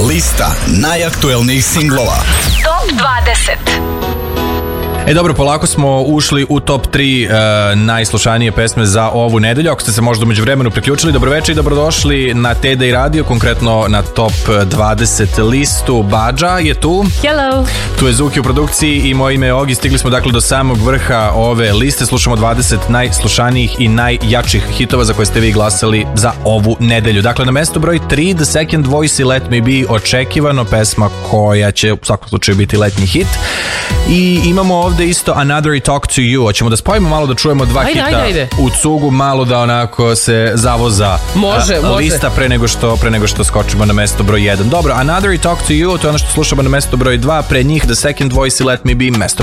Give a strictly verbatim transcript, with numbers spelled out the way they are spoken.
Lista najaktuelnijih singlova. Top dvadeset. E dobro, polako smo ušli u top tri uh, najslušanije pesme za ovu nedelju. Ako ste se možda umeđu vremenu priključili, dobroveče i dobrodošli na T D Radio, konkretno na top dvadeset listu. Badža je tu. Hello. Tu je Zuki u produkciji i moje ime je Ogi. Stigli smo dakle do samog vrha ove liste. Slušamo dvadeset najslušanijih i najjačih hitova za koje ste vi glasali za ovu nedelju. Dakle, na mesto broj tri, The Second Voice i Let Me Be, očekivano, pesma koja će u svakom slučaju biti letnji hit. I imamo ovde isto Another I Talk To You. Hoćemo da spojimo malo, da čujemo dva ajde, hita ajde, ajde. u cugu, malo da onako se zavoza može, a, može. lista pre nego što pre nego što skočimo na mesto broj jedan. Dobro, Another I Talk To You, to je ono što slušamo na mesto broj dva, pre njih The Second Voice i Let Me Be, mesto